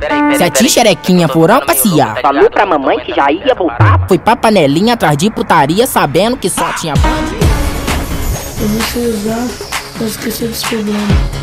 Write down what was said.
Sete xerequinha foram passear. Falou pra mamãe que já ia voltar. Foi pra panelinha atrás de putaria, sabendo que só tinha bandido. Eu não sei usar, não esquecer desse problema.